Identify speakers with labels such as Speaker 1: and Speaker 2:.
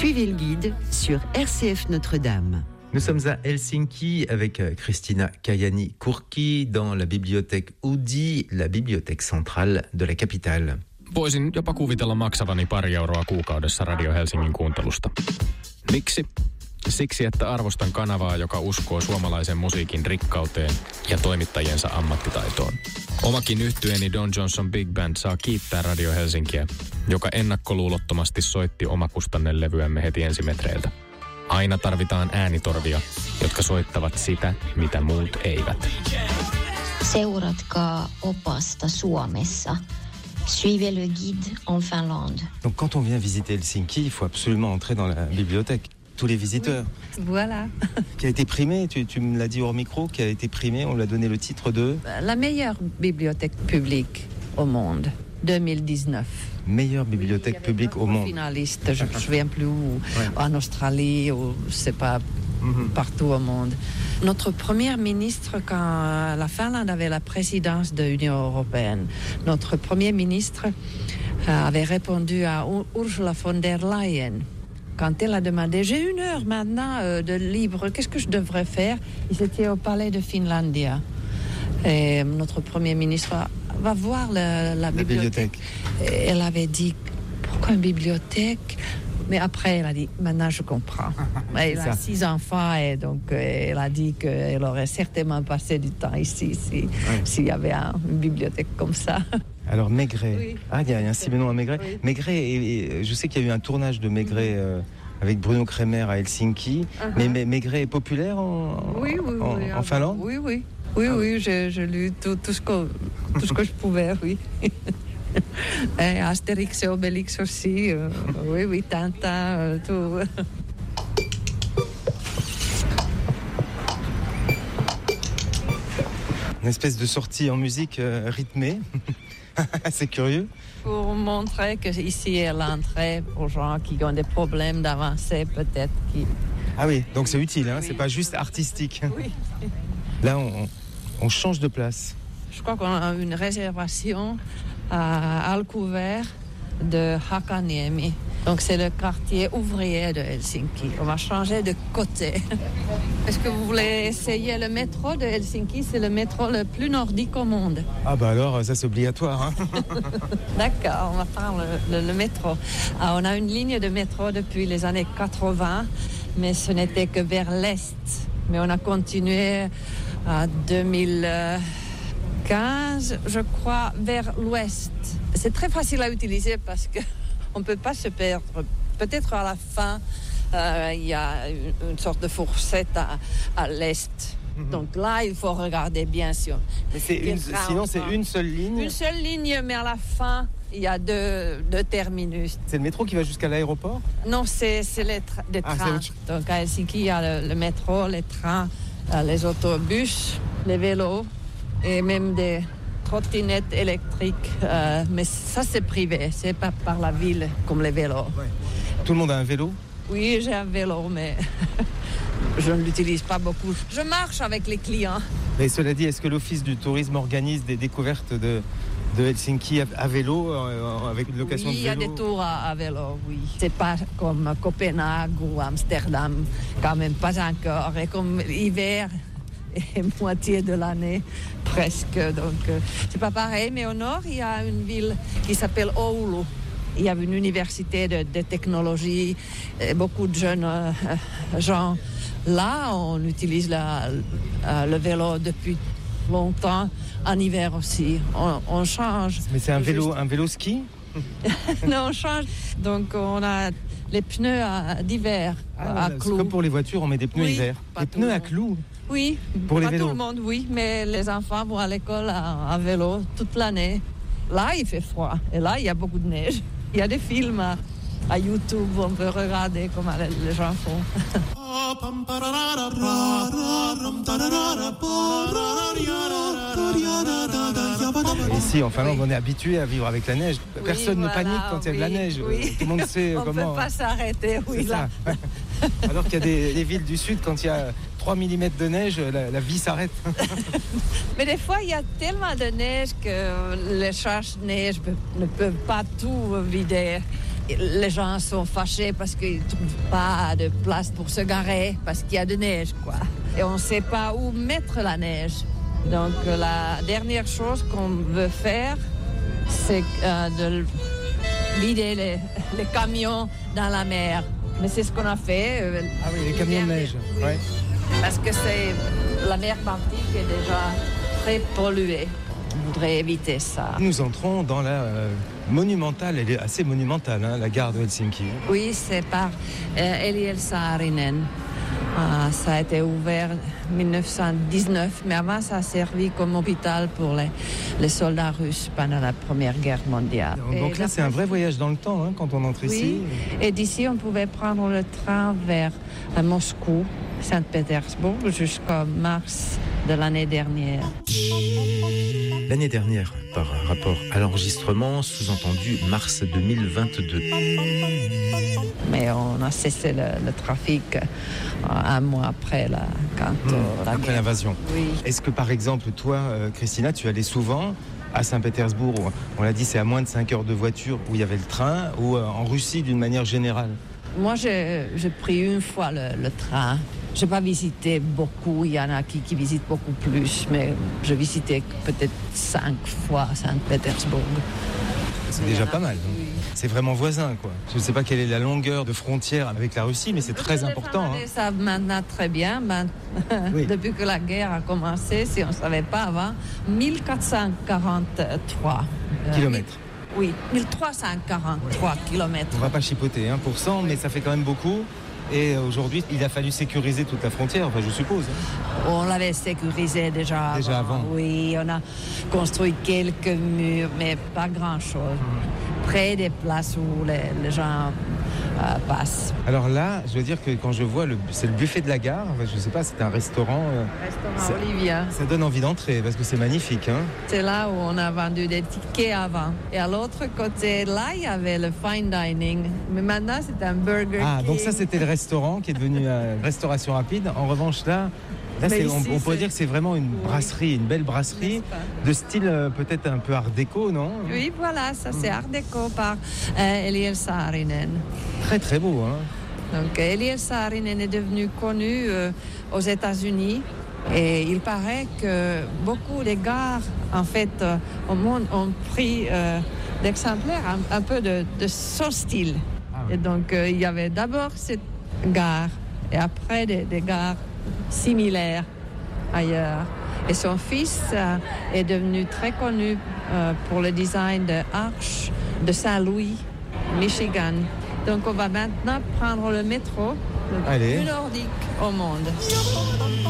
Speaker 1: Suivez le guide sur RCF Notre-Dame.
Speaker 2: Nous sommes à Helsinki avec Kristiina Kajaani-Kurki dans la bibliothèque Oodi, la bibliothèque centrale de la capitale.
Speaker 3: Voisin jopa kuvitella maksavani pari euroa kuukaudessa Radio Helsingin kuuntelusta. Miksi? Siksi, että arvostan kanavaa, joka uskoo suomalaisen musiikin rikkauteen ja toimittajiensa ammattitaitoon. Omakin yhtyeeni Don Johnson Big Band saa kiittää Radio Helsinkiä, joka ennakkoluulottomasti soitti omakustannelevyämme heti ensimetreiltä. Aina tarvitaan äänitorvia, jotka soittavat sitä, mitä muut eivät.
Speaker 4: Seuratkaa opasta Suomessa. Suivez le guide en Finlande.
Speaker 5: Donc quand on vient visiter Helsinki, il faut absolument entrer dans la bibliothèque. Tous les visiteurs.
Speaker 6: Oui. Voilà.
Speaker 5: Qui a été primé, tu me l'as dit hors micro, qui a été primé, on lui a donné le titre de...
Speaker 6: La meilleure bibliothèque publique au monde, 2019.
Speaker 5: Meilleure bibliothèque publique au monde.
Speaker 6: Finaliste, je ne me souviens plus où, en Australie, ou je ne sais pas, partout au monde. Notre premier ministre, quand la Finlande avait la présidence de l'Union européenne, notre premier ministre avait répondu à Ursula von der Leyen. Quand elle a demandé, j'ai 1 heure maintenant de libre, qu'est-ce que je devrais faire? Ils étaient au palais de Finlandia. Et notre premier ministre va voir la bibliothèque. Et elle avait dit, pourquoi une bibliothèque? Mais après, elle a dit, maintenant je comprends. Elle a 6 enfants et donc elle a dit qu'elle aurait certainement passé du temps ici s'il y avait une bibliothèque comme ça.
Speaker 5: Alors Maigret,
Speaker 6: oui.
Speaker 5: Il y a un Simenon à Maigret. Oui. Maigret, et je sais qu'il y a eu un tournage de Maigret avec Bruno Kremer à Helsinki. Mais Maigret est populaire en Finlande?
Speaker 6: Oui, j'ai lu tout ce que je pouvais, oui. Et Astérix et Obélix aussi, oui, Tintin, tout.
Speaker 5: Une espèce de sortie en musique rythmée. C'est curieux.
Speaker 6: Pour montrer qu'ici est l'entrée aux gens qui ont des problèmes d'avancer, peut-être.
Speaker 5: Ah oui, donc c'est utile, hein,
Speaker 6: oui.
Speaker 5: C'est pas juste artistique.
Speaker 6: Oui.
Speaker 5: Là, on change de place.
Speaker 6: Je crois qu'on a une réservation à Alkuver de Hakaniemi. Donc c'est le quartier ouvrier de Helsinki. On va changer de côté. Est-ce que vous voulez essayer le métro de Helsinki? C'est le métro le plus nordique au monde.
Speaker 5: Ah bah alors, ça c'est obligatoire. Hein.
Speaker 6: D'accord, on va prendre le métro. Ah, on a une ligne de métro depuis les années 80, mais ce n'était que vers l'est. Mais on a continué en 2015, je crois, vers l'ouest. C'est très facile à utiliser parce que on ne peut pas se perdre. Peut-être à la fin, il y a une sorte de fourchette à l'est. Donc là, il faut regarder bien sûr.
Speaker 5: Mais sinon, c'est une seule ligne?
Speaker 6: Une seule ligne, mais à la fin, il y a deux terminus.
Speaker 5: C'est le métro qui va jusqu'à l'aéroport?
Speaker 6: Non, c'est des trains. Donc à Helsinki, il y a le métro, les trains, les autobus, les vélos et même des trottinettes électriques, mais ça c'est privé, c'est pas par la ville comme les vélos.
Speaker 5: Ouais. Tout le monde a un vélo?
Speaker 6: Oui, j'ai un vélo, mais je ne l'utilise pas beaucoup. Je marche avec les clients.
Speaker 5: Mais cela dit, est-ce que l'Office du tourisme organise des découvertes de Helsinki à vélo, avec une location de vélo?
Speaker 6: Oui, il y a des tours à vélo, oui. C'est pas comme Copenhague ou Amsterdam, quand même pas encore. Et comme l'hiver et moitié de l'année, presque. Donc, c'est pas pareil. Mais au nord, il y a une ville qui s'appelle Oulu. Il y a une université de technologie. Et beaucoup de jeunes gens. Là, on utilise le vélo depuis longtemps. En hiver aussi. On change.
Speaker 5: Mais c'est un vélo ski?
Speaker 6: Non, on change. Donc, on a les pneus d'hiver à clous.
Speaker 5: C'est comme pour les voitures, on met des pneus hiver. Les pneus à clous?
Speaker 6: Oui,
Speaker 5: pour les
Speaker 6: pas
Speaker 5: vélos.
Speaker 6: Tout le monde, oui, mais les enfants vont à l'école à vélo toute l'année. Là, il fait froid et là, il y a beaucoup de neige. Il y a des films à YouTube, on peut regarder comment les gens font.
Speaker 5: Ici, en Finlande, on est habitué à vivre avec la neige. Personne ne panique quand il y a de la neige.
Speaker 6: Oui.
Speaker 5: Tout le monde sait
Speaker 6: on
Speaker 5: comment...
Speaker 6: On ne peut pas s'arrêter, oui.
Speaker 5: Là. Alors qu'il y a des villes du sud, quand il y a 3 mm de neige, la vie s'arrête.
Speaker 6: Mais des fois, il y a tellement de neige que les charges de neige ne peuvent pas tout vider. Les gens sont fâchés parce qu'ils ne trouvent pas de place pour se garer parce qu'il y a de neige, quoi. Et on ne sait pas où mettre la neige. Donc la dernière chose qu'on veut faire, c'est de vider les camions dans la mer. Mais c'est ce qu'on a fait.
Speaker 5: Ah oui, les camions de neige.
Speaker 6: Oui.
Speaker 5: Ouais.
Speaker 6: Parce que la mer Baltique est déjà très polluée. On voudrait éviter ça.
Speaker 5: Nous entrons dans la monumentale, elle est assez monumentale, hein, la gare de Helsinki.
Speaker 6: Oui, c'est par Eliel Saarinen. Ça a été ouvert en 1919, mais avant ça a servi comme hôpital pour les soldats russes pendant la Première Guerre mondiale.
Speaker 5: Donc là, c'est un vrai voyage dans le temps hein, quand on entre ici.
Speaker 6: Oui, et d'ici, on pouvait prendre le train vers Moscou, Saint-Pétersbourg, jusqu'en mars de l'année dernière.
Speaker 2: L'année dernière, par rapport à l'enregistrement, sous-entendu mars 2022.
Speaker 6: Mais on a cessé le trafic un mois après
Speaker 5: après l'invasion.
Speaker 6: Oui.
Speaker 5: Est-ce que par exemple, toi, Christina, tu allais souvent à Saint-Pétersbourg, on l'a dit, c'est à moins de 5 heures de voiture où il y avait le train, ou en Russie d'une manière générale?
Speaker 6: Moi, j'ai pris une fois le train. Je n'ai pas visité beaucoup, il y en a qui visitent beaucoup plus, mais je visitais peut-être 5 fois Saint-Pétersbourg.
Speaker 5: C'est déjà pas mal.
Speaker 6: Oui.
Speaker 5: C'est vraiment voisin, quoi. Je ne sais pas quelle est la longueur de frontière avec la Russie, mais c'est très important.
Speaker 6: Les savent maintenant très bien.
Speaker 5: Oui.
Speaker 6: Depuis que la guerre a commencé, si on ne savait pas avant, 1443
Speaker 5: Kilomètres.
Speaker 6: Oui, 1343 kilomètres.
Speaker 5: On ne va pas chipoter 1%, mais ça fait quand même beaucoup. Et aujourd'hui, il a fallu sécuriser toute la frontière, enfin, je suppose.
Speaker 6: On l'avait sécurisé déjà
Speaker 5: avant.
Speaker 6: Oui, on a construit quelques murs, mais pas grand-chose. Près des places où les gens passent.
Speaker 5: Alors là, je veux dire que quand je vois, c'est le buffet de la gare, enfin, je ne sais pas, c'est un restaurant.
Speaker 6: Restaurant Olivia.
Speaker 5: Ça donne envie d'entrer parce que c'est magnifique. Hein.
Speaker 6: C'est là où on a vendu des tickets avant. Et à l'autre côté, là, il y avait le fine dining. Mais maintenant, c'est un Burger King.
Speaker 5: Ah, donc ça, c'était le restaurant qui est devenu restauration rapide. En revanche, là on pourrait dire que c'est vraiment une brasserie, une belle brasserie de style peut-être un peu art déco, non?
Speaker 6: Oui, voilà, ça c'est art déco par Eliel Saarinen.
Speaker 5: Très très beau, hein?
Speaker 6: Donc Eliel Saarinen est devenu connu aux États-Unis et il paraît que beaucoup de gares en fait au monde ont pris d'exemplaires un peu de son style. Ah oui. Et donc il y avait d'abord cette gare et après des gares similaires ailleurs. Et son fils est devenu très connu pour le design de Arche de Saint-Louis, Michigan. Donc on va maintenant prendre le métro le plus nordique au monde.